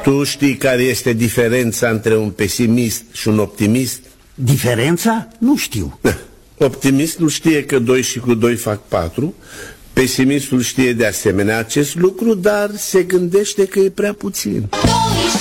Tu știi care este diferența între un pesimist și un optimist? Diferența? Nu știu. Optimistul știe că 2 și cu 2 fac 4. Pesimistul știe de asemenea acest lucru, dar se gândește că e prea puțin. 2